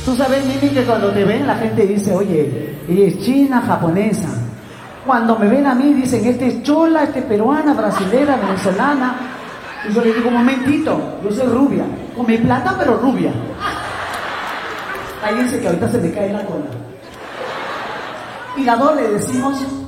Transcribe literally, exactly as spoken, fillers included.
Tú sabes, Mimi, que cuando te ven la gente dice, oye, ella es china, japonesa. Cuando me ven a mí dicen, este es chola, este es peruana, brasilera, venezolana. Y yo le digo, un momentito, yo soy rubia, con mi plata pero rubia. Ahí dice que ahorita se me cae la cola. Y la dos le decimos...